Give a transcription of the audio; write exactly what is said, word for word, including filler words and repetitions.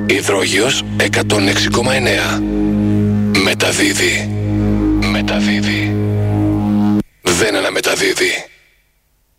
Υδρόγειος εκατόν έξι κόμμα εννέα. Μεταδίδει. Μεταδίδει. Δεν αναμεταδίδει.